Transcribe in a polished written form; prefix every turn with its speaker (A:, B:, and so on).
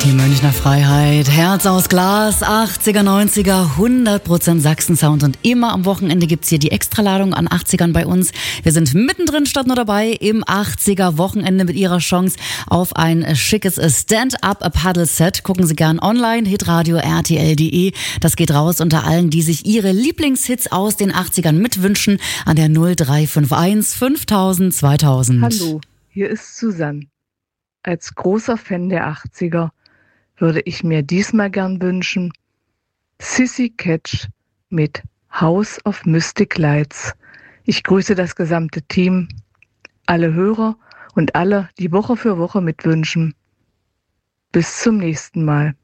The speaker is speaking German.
A: Die Münchner Freiheit, Herz aus Glas, 80er, 90er, 100% Sachsen-Sound und immer am Wochenende gibt's hier die Extraladung an 80ern bei uns. Wir sind mittendrin statt nur dabei im 80er-Wochenende mit Ihrer Chance auf ein schickes Stand-Up-Paddle-Set. Gucken Sie gern online, hitradio rtl.de. Das geht raus unter allen, die sich ihre Lieblingshits aus den 80ern mitwünschen an der 0351 5000 2000.
B: Hallo, hier ist Susanne. Als großer Fan der 80er würde ich mir diesmal gern wünschen Sissy Catch mit House of Mystic Lights. Ich grüße das gesamte Team, alle Hörer und alle, die Woche für Woche mitwünschen. Bis zum nächsten Mal.